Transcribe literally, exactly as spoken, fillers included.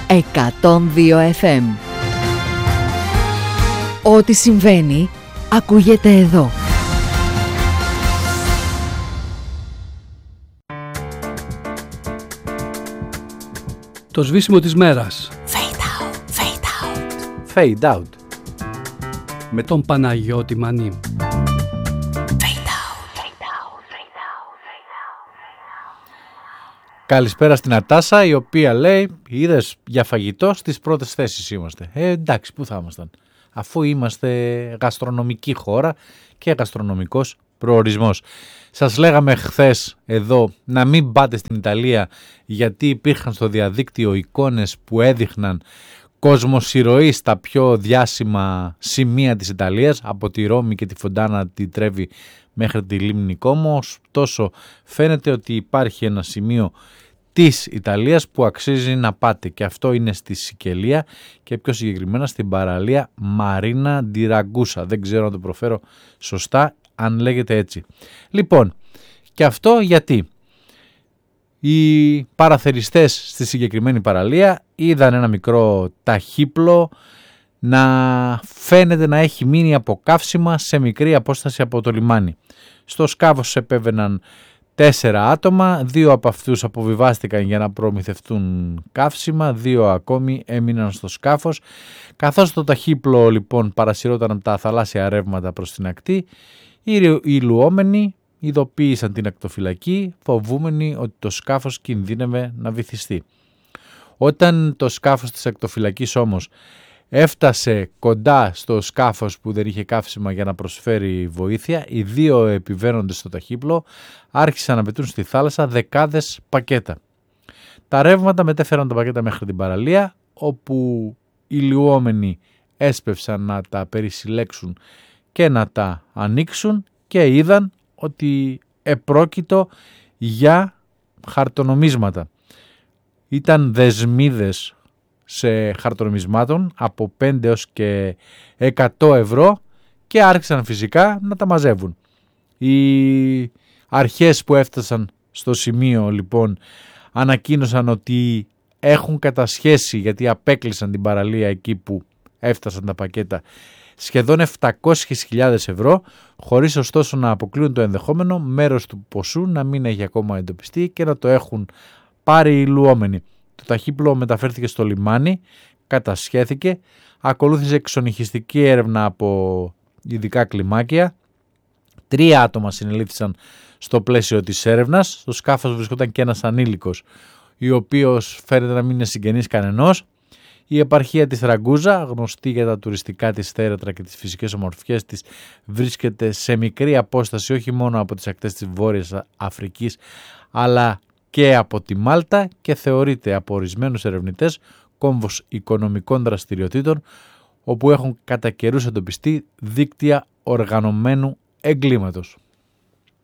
εκατόν δύο εφ εμ. Ό,τι συμβαίνει, ακούγεται εδώ. Το σβήσιμο της μέρας. Fade out, fade out. Fade out. Με τον Παναγιώτη Μανί. Καλησπέρα στην Ατάσα, η οποία λέει, είδες, για φαγητό στις πρώτες θέσεις είμαστε. Ε, εντάξει, πού θα ήμασταν, αφού είμαστε γαστρονομική χώρα και γαστρονομικός προορισμός. Σας λέγαμε χθες εδώ να μην πάτε στην Ιταλία, γιατί υπήρχαν στο διαδίκτυο εικόνες που έδειχναν κοσμοσυρωή στα πιο διάσημα σημεία της Ιταλίας, από τη Ρώμη και τη Φοντάνα τη Τρέβη μέχρι τη Λίμνη Κόμο. Τόσο φαίνεται ότι υπάρχει ένα σημείο της Ιταλίας που αξίζει να πάτε, και αυτό είναι στη Σικελία και πιο συγκεκριμένα στην παραλία Μαρίνα ντι Ραγκούσα. Δεν ξέρω να το προφέρω σωστά, αν λέγεται έτσι. Λοιπόν, και αυτό γιατί οι παραθεριστές στη συγκεκριμένη παραλία είδαν ένα μικρό ταχύπλο να φαίνεται να έχει μείνει από καύσιμα σε μικρή απόσταση από το λιμάνι. Στο σκάφος επέβαιναν τέσσερα άτομα, δύο από αυτούς αποβιβάστηκαν για να προμηθευτούν καύσιμα, δύο ακόμη έμειναν στο σκάφος. Καθώς το ταχύπλο λοιπόν παρασυρώταν από τα θαλάσσια ρεύματα προς την ακτή, οι λουόμενοι ειδοποίησαν την ακτοφυλακή, φοβούμενοι ότι το σκάφος κινδύνευε να βυθιστεί. Όταν το σκάφος της ακτοφυλακής όμως έφτασε κοντά στο σκάφος που δεν είχε καύσιμα για να προσφέρει βοήθεια, οι δύο επιβαίνοντες στο ταχύπλο άρχισαν να πετούν στη θάλασσα δεκάδες πακέτα. Τα ρεύματα μετέφεραν τα πακέτα μέχρι την παραλία, όπου οι λιουόμενοι έσπευσαν να τα περισυλλέξουν και να τα ανοίξουν και είδαν ότι επρόκειτο για χαρτονομίσματα. Ήταν δεσμίδες σε χαρτονομισμάτων από πέντε έως και εκατό ευρώ και άρχισαν φυσικά να τα μαζεύουν. Οι αρχές που έφτασαν στο σημείο λοιπόν ανακοίνωσαν ότι έχουν κατασχέσει, γιατί απέκλεισαν την παραλία εκεί που έφτασαν τα πακέτα, σχεδόν επτακόσιες χιλιάδες ευρώ, χωρίς ωστόσο να αποκλείουν το ενδεχόμενο μέρος του ποσού να μην έχει ακόμα εντοπιστεί και να το έχουν πάρει οι λουόμενοι. Το ταχύπλο μεταφέρθηκε στο λιμάνι, κατασχέθηκε, ακολούθησε εξονυχιστική έρευνα από ειδικά κλιμάκια. Τρία άτομα συνελήφθησαν στο πλαίσιο της έρευνας. Στο σκάφος βρισκόταν και ένας ανήλικος, ο οποίος φαίνεται να μην είναι συγγενής κανενός. Η επαρχία της Ραγκούζα, γνωστή για τα τουριστικά της θέρετρα και τις φυσικές ομορφιές της, βρίσκεται σε μικρή απόσταση όχι μόνο από τις ακτές της Βόρειας Αφρικής, αλλά και από τη Μάλτα, και θεωρείται από ορισμένους ερευνητές κόμβος οικονομικών δραστηριοτήτων, όπου έχουν κατά καιρούς εντοπιστεί δίκτυα οργανωμένου εγκλήματος.